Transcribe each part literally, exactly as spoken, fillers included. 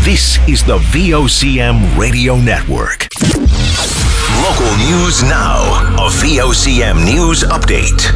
This is the V O C M Radio Network. Local news now. A V O C M News Update.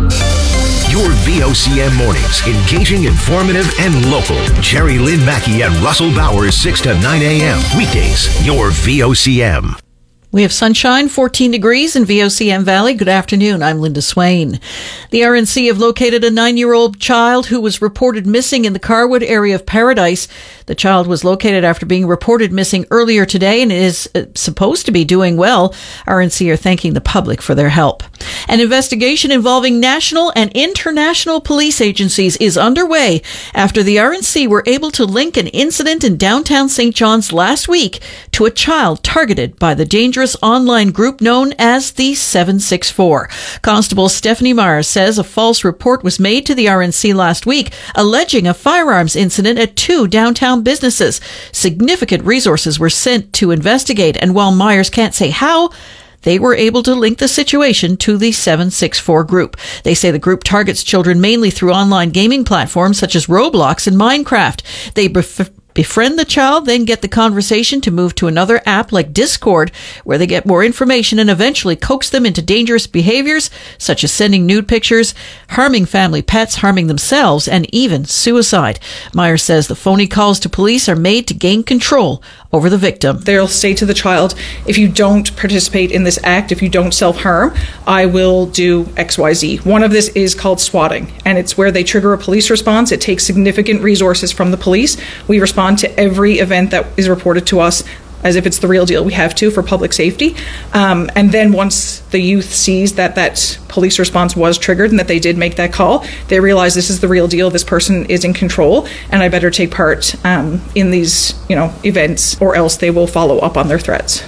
Your V O C M mornings, engaging, informative, and local. Jerry Lynn Mackey and Russell Bowers, six to nine a.m. Weekdays, your V O C M. We have sunshine, fourteen degrees in V O C M Valley. Good afternoon. I'm Linda Swain. The R N C have located a nine-year-old child who was reported missing in the Carwood area of Paradise. The child was located after being reported missing earlier today and is uh, supposed to be doing well. R N C are thanking the public for their help. An investigation involving national and international police agencies is underway after the R N C were able to link an incident in downtown Saint John's last week to a child targeted by the dangerous online group known as the seven six four. Constable Stephanie Myers says a false report was made to the R N C last week alleging a firearms incident at two downtown businesses. Significant resources were sent to investigate, and while Myers can't say how, they were able to link the situation to the seven six four group. They say the group targets children mainly through online gaming platforms such as Roblox and Minecraft. They bef- befriend the child, then get the conversation to move to another app like Discord, where they get more information and eventually coax them into dangerous behaviors, such as sending nude pictures, harming family pets, harming themselves, and even suicide. Myers says the phony calls to police are made to gain control over the victim. They'll say to the child, if you don't participate in this act, if you don't self-harm, I will do X Y Z. One of this is called swatting, and it's where they trigger a police response. It takes significant resources from the police. We respond to every event that is reported to us as if it's the real deal. We have to for public safety. Um, and then once the youth sees that that police response was triggered and that they did make that call, they realize this is the real deal. This person is in control, and I better take part um, in these, you know, events, or else they will follow up on their threats.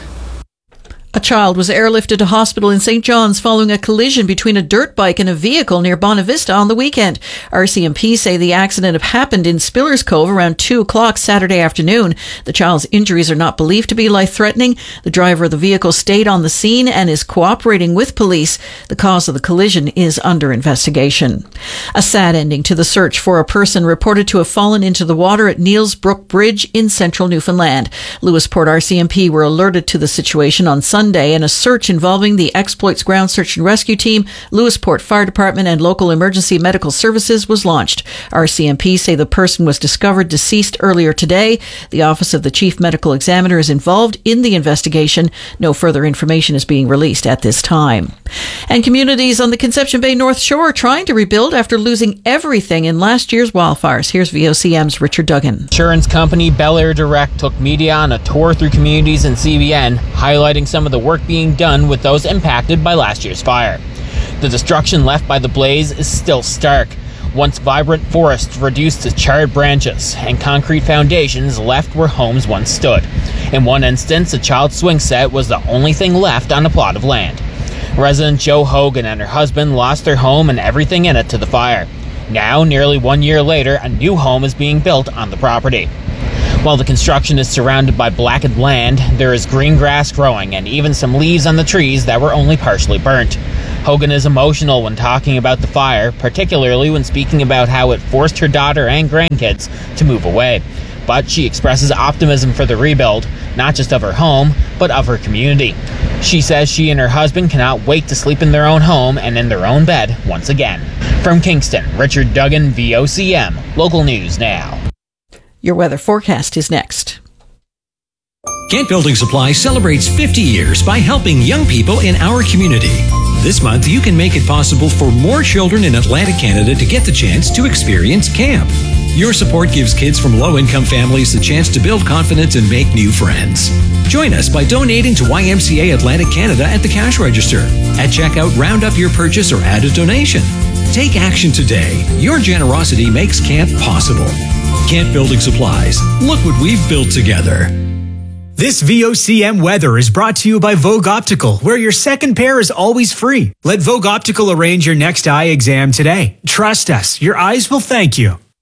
A child was airlifted to hospital in Saint John's following a collision between a dirt bike and a vehicle near Bonavista on the weekend. R C M P say the accident happened in Spillers Cove around two o'clock Saturday afternoon. The child's injuries are not believed to be life-threatening. The driver of the vehicle stayed on the scene and is cooperating with police. The cause of the collision is under investigation. A sad ending to the search for a person reported to have fallen into the water at Neils Brook Bridge in central Newfoundland. Lewisport R C M P were alerted to the situation on Sunday. Sunday, and a search involving the Exploits Ground Search and Rescue Team, Lewisport Fire Department, and local emergency medical services was launched. R C M P say the person was discovered deceased earlier today. The Office of the Chief Medical Examiner is involved in the investigation. No further information is being released at this time. And communities on the Conception Bay North Shore are trying to rebuild after losing everything in last year's wildfires. Here's V O C M's Richard Duggan. Insurance company Bel Air Direct took media on a tour through communities in C B N, highlighting some of the work being done with those impacted by last year's fire. The destruction left by the blaze is still stark. Once vibrant forests reduced to charred branches, and concrete foundations left where homes once stood. In one instance, a child's swing set was the only thing left on a plot of land. Resident Jo Hogan and her husband lost their home and everything in it to the fire. Now, nearly one year later, a new home is being built on the property. While the construction is surrounded by blackened land, there is green grass growing and even some leaves on the trees that were only partially burnt. Hogan is emotional when talking about the fire, particularly when speaking about how it forced her daughter and grandkids to move away. But she expresses optimism for the rebuild, not just of her home, but of her community. She says she and her husband cannot wait to sleep in their own home and in their own bed once again. From Kingston, Richard Duggan, V O C M, Local News Now. Your weather forecast is next. Kent Building Supply celebrates fifty years by helping young people in our community. This month, you can make it possible for more children in Atlantic Canada to get the chance to experience camp. Your support gives kids from low-income families the chance to build confidence and make new friends. Join us by donating to Y M C A Atlantic Canada at the cash register. At checkout, round up your purchase or add a donation. Take action today. Your generosity makes camp possible. Kent Building Supplies. Look what we've built together. This V O C M weather is brought to you by Vogue Optical, where your second pair is always free. Let Vogue Optical arrange your next eye exam today. Trust us, your eyes will thank you.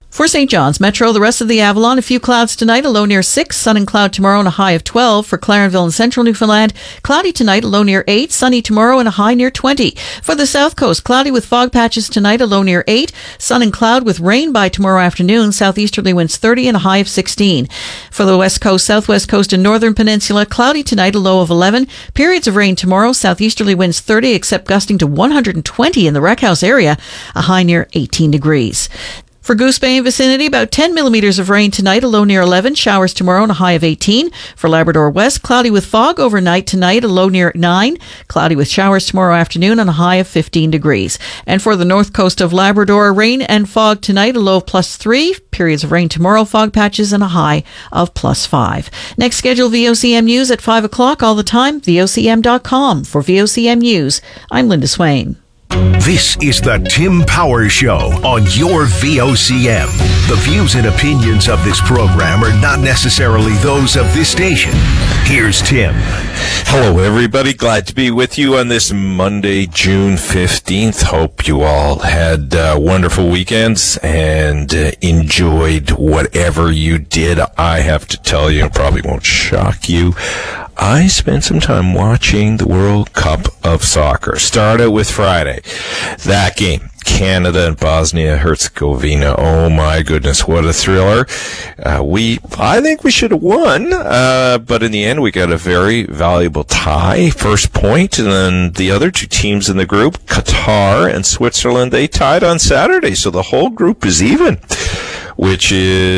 For Saint John's Metro, the rest of the Avalon, a few clouds tonight, a low near six, sun and cloud tomorrow and a high of twelve. For Clarenville and Central Newfoundland, cloudy tonight, a low near eight, sunny tomorrow and a high near twenty. For the South Coast, cloudy with fog patches tonight, a low near eight, sun and cloud with rain by tomorrow afternoon, southeasterly winds thirty and a high of sixteen. For the West Coast, Southwest Coast and Northern Peninsula, cloudy tonight, a low of eleven, periods of rain tomorrow, southeasterly winds thirty, except gusting to one hundred twenty in the Wreck House area, a high near eighteen degrees. For Goose Bay and vicinity, about ten millimeters of rain tonight, a low near eleven, showers tomorrow and a high of eighteen. For Labrador West, cloudy with fog overnight tonight, a low near nine, cloudy with showers tomorrow afternoon and a high of fifteen degrees. And for the north coast of Labrador, rain and fog tonight, a low of plus three, periods of rain tomorrow, fog patches and a high of plus five. Next scheduled V O C M News at five o'clock all the time, V O C M dot com. For V O C M News, I'm Linda Swain. This is the Tim Power Show on your V O C M. The views and opinions of this program are not necessarily those of this station. Here's Tim. Hello, everybody. Glad to be with you on this Monday, June fifteenth. Hope you all had uh, wonderful weekends and uh, enjoyed whatever you did. I have to tell you, it probably won't shock you, I spent some time watching the World Cup of Soccer. Started with Friday. That game, Canada and Bosnia-Herzegovina. Oh my goodness, what a thriller. Uh, we, I think we should have won, uh, but in the end we got a very valuable tie. First point, and then the other two teams in the group, Qatar and Switzerland, they tied on Saturday, so the whole group is even, which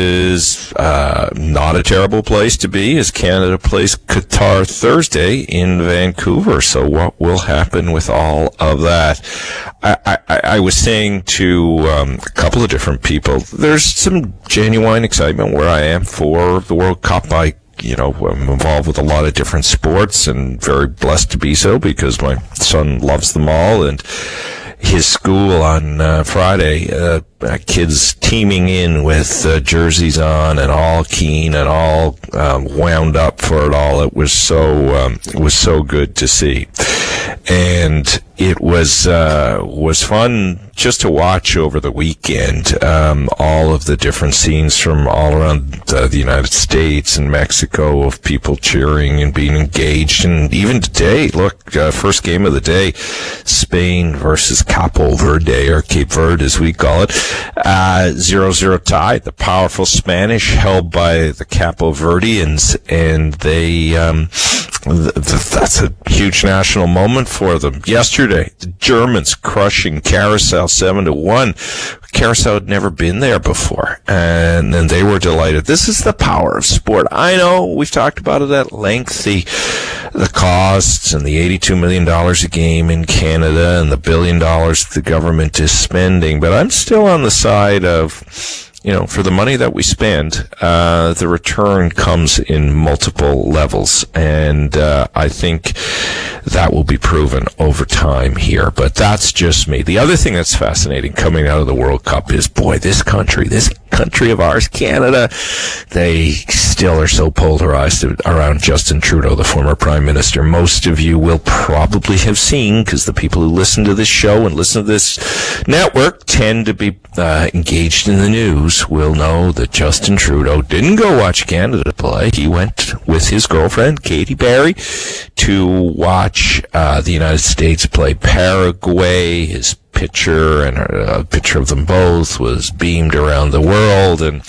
is uh, not a terrible place to be, as Canada plays Qatar Thursday in Vancouver. So what will happen with all of that? I, I, I was saying to um, a couple of different people, there's some genuine excitement where I am for the World Cup. I You know, I'm involved with a lot of different sports and very blessed to be so because my son loves them all. And his school on uh, Friday, uh, kids teaming in with uh, jerseys on and all keen and all um, wound up for it all. It was so um, it was so good to see, and it was uh, was fun just to watch over the weekend. Um, all of the different scenes from all around uh, the United States and Mexico of people cheering and being engaged, and even today, look, uh, first game of the day, Spain versus Capo Verde, or Cape Verde as we call it. Uh, zero zero tie. The powerful Spanish held by the Capo Verdeans, and they, um, th- th- that's a huge national moment for them. Yesterday, the Germans crushing Carousel seven to one. Carousel had never been there before, and then they were delighted. This is the power of sport. I know we've talked about it at length, the the costs and the eighty-two million dollars a game in Canada and the billion dollars the government is spending, but I'm still on the side of, you know, for the money that we spend, uh, the return comes in multiple levels, and uh, I think that will be proven over time here. But that's just me. The other thing that's fascinating coming out of the World Cup is, boy, this country, this country of ours, Canada, they still are so polarized around Justin Trudeau, the former Prime Minister. Most of you will probably have seen, because the people who listen to this show and listen to this network tend to be uh, engaged in the news, will know that Justin Trudeau didn't go watch Canada play. He went with his girlfriend, Katy Perry, to watch uh, the United States play Paraguay. His picture and a picture of them both was beamed around the world, and